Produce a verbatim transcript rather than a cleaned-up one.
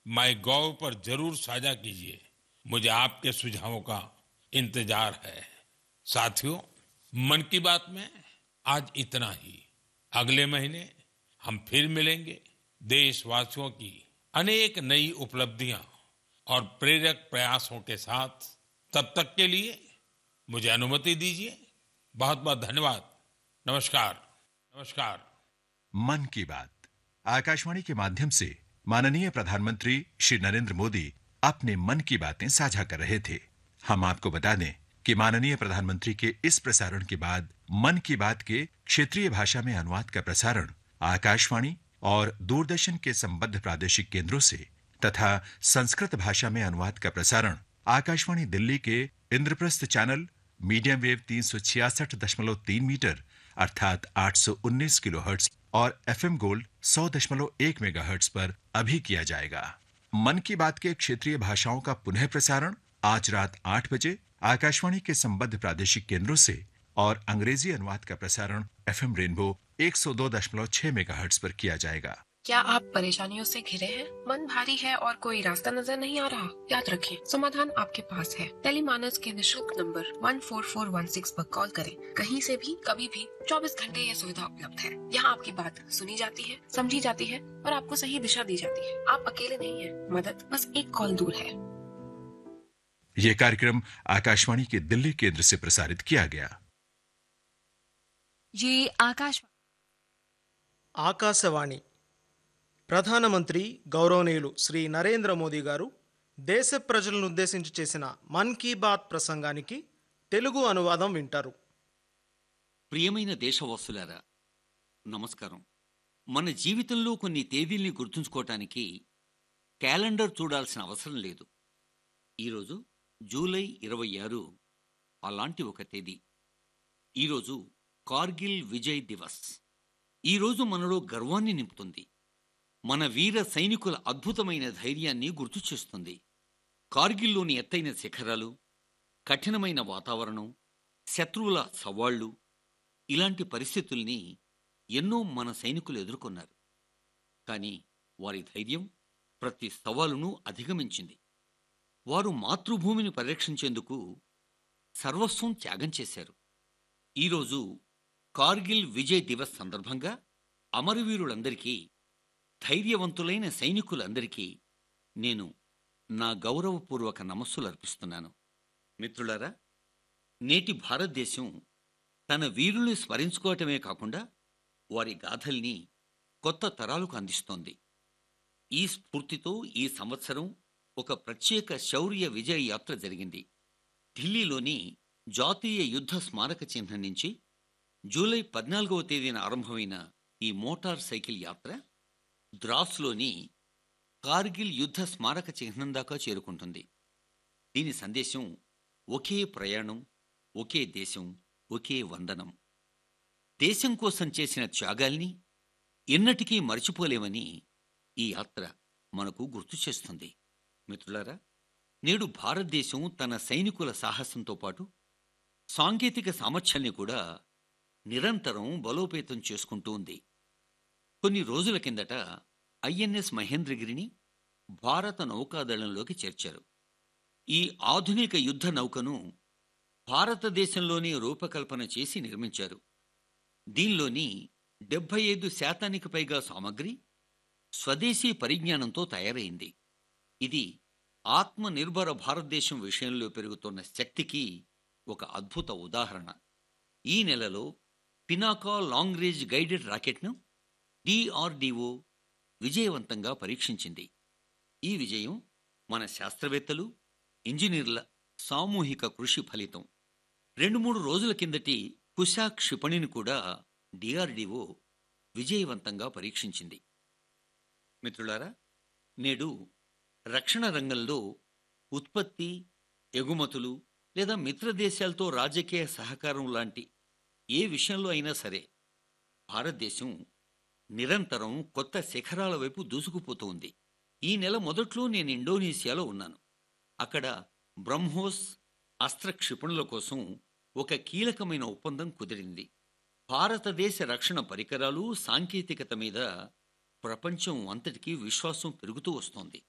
माई गॉव पर जरूर साझा कीजिए। मुझे आपके सुझावों का इंतजार है। साथियों, मन की बात में आज इतना ही। अगले महीने हम फिर मिलेंगे देशवासियों की अनेक नई उपलब्धियां और प्रेरक प्रयासों के साथ। तब तक के लिए मुझे अनुमति दीजिए। बहुत बहुत धन्यवाद। नमस्कार। नमस्कार। मन की बात आकाशवाणी के माध्यम से माननीय प्रधानमंत्री श्री नरेंद्र मोदी अपने मन की बातें साझा कर रहे थे। हम आपको बता दें कि माननीय प्रधानमंत्री के इस प्रसारण के बाद मन की बात के क्षेत्रीय भाषा में अनुवाद का प्रसारण आकाशवाणी और दूरदर्शन के संबद्ध प्रादेशिक केंद्रों से तथा संस्कृत भाषा में अनुवाद का प्रसारण आकाशवाणी दिल्ली के इंद्रप्रस्थ चैनल मीडियम वेव तीन सौ छियासठ दशमलव तीन मीटर अर्थात आठ सौ उन्नीस किलोहर्ट्ज और एफएम गोल्ड सौ दशमलव एक मेगाहर्ट्ज पर अभी किया जाएगा। मन की बात के क्षेत्रीय भाषाओं का पुनः प्रसारण आज रात आठ बजे आकाशवाणी के संबद्ध प्रादेशिक केंद्रों से और अंग्रेजी अनुवाद का प्रसारण एफएम रेनबो एक सौ दो दशमलव छह मेगाहर्ट्ज पर किया जाएगा। क्या आप परेशानियों से घिरे हैं? मन भारी है और कोई रास्ता नजर नहीं आ रहा? याद रखें, समाधान आपके पास है। टेलीमानस के निशुल्क नंबर एक चार चार एक छह पर कॉल करें। कहीं से भी, कभी भी, चौबीस घंटे ये सुविधा उपलब्ध है। यहाँ आपकी बात सुनी जाती है, समझी जाती है और आपको सही दिशा दी जाती है। आप अकेले नहीं हैं। मदद बस एक कॉल दूर है। ये कार्यक्रम आकाशवाणी के दिल्ली केंद्र से प्रसारित किया गया। ये आकाश ఆకాశవాణి ప్రధానమంత్రి గౌరవనీయులు శ్రీ నరేంద్ర మోదీ గారు దేశ ప్రజలను ఉద్దేశించి చేసిన మన్ కీ బాత్ ప్రసంగానికి తెలుగు అనువాదం వింటారు. ప్రియమైన దేశవాసులారా, నమస్కారం. మన జీవితంలో కొన్ని తేదీల్ని గుర్తుంచుకోవటానికి క్యాలెండర్ చూడాల్సిన అవసరం లేదు. ఈరోజు జూలై ఇరవై ఆరు అలాంటి ఒక తేదీ. ఈరోజు కార్గిల్ విజయ్ దివస్. ఈరోజు మనలో గర్వాన్ని నింపుతుంది. మన వీర సైనికుల అద్భుతమైన ధైర్యాన్ని గుర్తు చేస్తుంది. కార్గిల్లోని ఎత్తైన శిఖరాలు, కఠినమైన వాతావరణం, శత్రువుల సవాళ్లు, ఇలాంటి పరిస్థితుల్ని ఎన్నో మన సైనికులు ఎదుర్కొన్నారు. కానీ వారి ధైర్యం ప్రతి సవాలును అధిగమించింది. వారు మాతృభూమిని పరిరక్షించేందుకు సర్వస్వం త్యాగం చేశారు. ఈరోజు కార్గిల్ విజయ్ దివస్ సందర్భంగా అమరవీరులందరికీ, ధైర్యవంతులైన సైనికులందరికీ నేను నా గౌరవపూర్వక నమస్సులు అర్పిస్తున్నాను. మిత్రులారా, నేటి భారతదేశం తన వీరుల్ని స్మరించుకోవటమే కాకుండా వారి గాథల్ని కొత్త తరాలకు అందిస్తోంది. ఈ స్ఫూర్తితో ఈ సంవత్సరం ఒక ప్రత్యేక శౌర్య విజయ యాత్ర జరిగింది. ఢిల్లీలోని జాతీయ యుద్ధ స్మారక చిహ్నం నుంచి జూలై పద్నాలుగవ తేదీన ఆరంభమైన ఈ మోటార్ సైకిల్ యాత్ర ద్రాస్లోని కార్గిల్ యుద్ధ స్మారక చిహ్నం దాకా చేరుకుంటుంది. దీని సందేశం ఒకే ప్రయాణం, ఒకే దేశం, ఒకే వందనం. దేశం కోసం చేసిన త్యాగాల్ని ఎన్నటికీ మరచిపోలేమని ఈ యాత్ర మనకు గుర్తు చేస్తుంది. మిత్రులారా, నేడు భారతదేశం తన సైనికుల సాహసంతో పాటు సాంకేతిక సామర్థ్యాన్ని కూడా నిరంతరం బలోపేతం చేసుకుంటూ ఉంది. కొన్ని రోజుల కిందట ఐఎన్ఎస్ మహేంద్రగిరిని భారత నౌకాదళంలోకి చేర్చారు. ఈ ఆధునిక యుద్ధ నౌకను భారతదేశంలోనే రూపకల్పన చేసి నిర్మించారు. దీనిలోని డెబ్బై ఐదు శాతానికి పైగా సామగ్రి స్వదేశీ పరిజ్ఞానంతో తయారైంది. ఇది ఆత్మనిర్భర భారతదేశం విషయంలో పెరుగుతున్న శక్తికి ఒక అద్భుత ఉదాహరణ. ఈ నెలలో Pinaka long range guided రాకెట్ను DRDO విజయవంతంగా పరీక్షించింది. ఈ విజయం మన శాస్త్రవేత్తలు, ఇంజనీర్ల సామూహిక కృషి ఫలితం. రెండు మూడు రోజుల కిందటి కుశా క్షిపణిని కూడా డిఆర్డిఓ విజయవంతంగా పరీక్షించింది. మిత్రులారా, నేడు రక్షణ రంగంలో ఉత్పత్తి, ఎగుమతులు లేదా మిత్రదేశాలతో రాజకీయ సహకారం లాంటి ఏ విషయంలో అయినా సరే భారతదేశం నిరంతరం కొత్త శిఖరాల వైపు దూసుకుపోతూ ఉంది. ఈ నెల మొదట్లో నేను ఇండోనేషియాలో ఉన్నాను. అక్కడ బ్రహ్మోస్ అస్త్ర క్షిపణుల కోసం ఒక కీలకమైన ఒప్పందం కుదిరింది. భారతదేశ రక్షణ పరికరాలు, సాంకేతికత మీద ప్రపంచం అంతటికీ విశ్వాసం పెరుగుతూ వస్తోంది.